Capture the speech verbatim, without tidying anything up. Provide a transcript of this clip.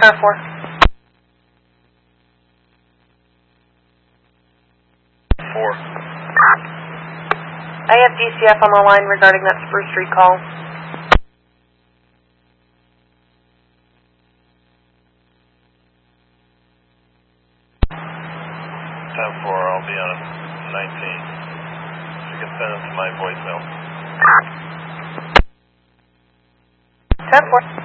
Car four. Four. I have D C F on the line regarding that Spruce Street call. ten four, I'll be on nineteen. You can send it to my voicemail. ten four.